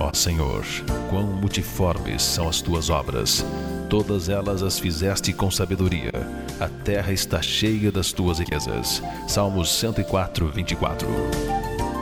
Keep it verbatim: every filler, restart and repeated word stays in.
Ó Senhor, quão multiformes são as tuas obras. Todas elas as fizeste com sabedoria. A terra está cheia das tuas riquezas. Salmos cento e quatro, vinte e quatro.